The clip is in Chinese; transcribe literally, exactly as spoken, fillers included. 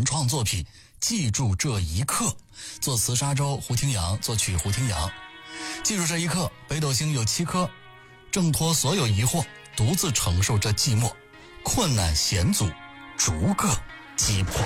原创作品《记住这一刻》，作词沙洲，胡廷阳，作曲胡廷阳。记住这一刻，北斗星有七颗，挣脱所有疑惑，独自承受这寂寞，困难险阻，逐个击破。